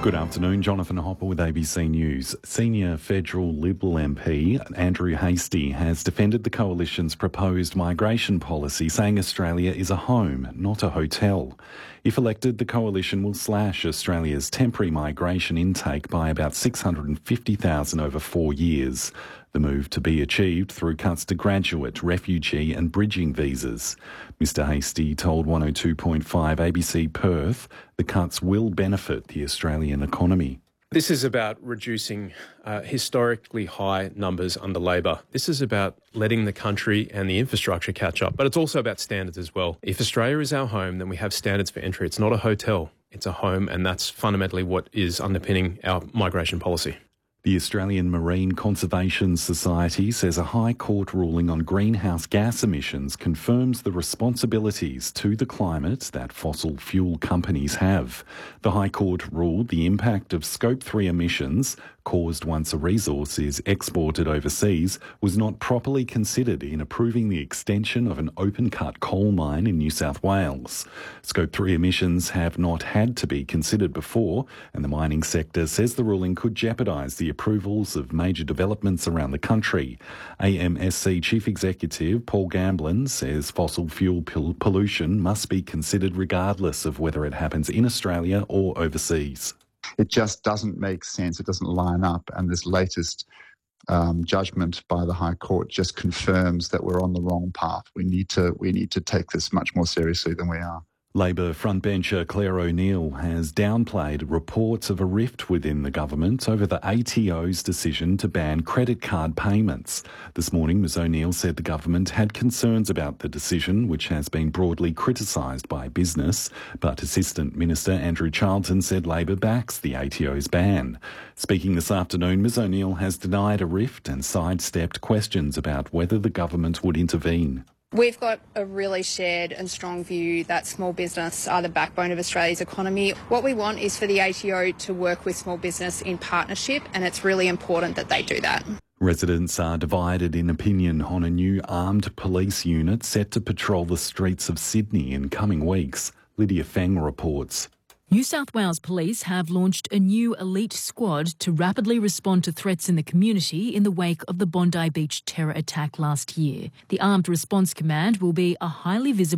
Good afternoon, Jonathan Hopper with ABC News. Senior federal Liberal MP Andrew Hastie has defended the Coalition's proposed migration policy, saying Australia is a home, not a hotel. If elected, the Coalition will slash Australia's temporary migration intake by about 650,000 over 4 years. The move to be achieved through cuts to graduate, refugee and bridging visas. Mr Hastie told 102.5 ABC Perth the cuts will benefit the Australian economy. This is about reducing historically high numbers under Labor. This is about letting the country and the infrastructure catch up, but it's also about standards as well. If Australia is our home, then we have standards for entry. It's not a hotel, it's a home, and that's fundamentally what is underpinning our migration policy. The Australian Marine Conservation Society says a High Court ruling on greenhouse gas emissions confirms the responsibilities to the climate that fossil fuel companies have. The High Court ruled the impact of Scope 3 emissions caused once a resource is exported overseas was not properly considered in approving the extension of an open-cut coal mine in New South Wales. Scope 3 emissions have not had to be considered before, and the mining sector says the ruling could jeopardise the approvals of major developments around the country. AMSC Chief Executive Paul Gamblin says fossil fuel pollution must be considered regardless of whether it happens in Australia or overseas. It just doesn't make sense. It doesn't line up. And this latest judgment by the High Court just confirms that we're on the wrong path. We need to take this much more seriously than we are. Labor frontbencher Claire O'Neill has downplayed reports of a rift within the government over the ATO's decision to ban credit card payments. This morning, Ms O'Neill said the government had concerns about the decision, which has been broadly criticised by business, but Assistant Minister Andrew Charlton said Labor backs the ATO's ban. Speaking this afternoon, Ms O'Neill has denied a rift and sidestepped questions about whether the government would intervene. We've got a really shared and strong view that small business are the backbone of Australia's economy. What we want is for the ATO to work with small business in partnership, and it's really important that they do that. Residents are divided in opinion on a new armed police unit set to patrol the streets of Sydney in coming weeks. Lydia Feng reports. New South Wales Police have launched a new elite squad to rapidly respond to threats in the community in the wake of the Bondi Beach terror attack last year. The Armed Response Command will be a highly visible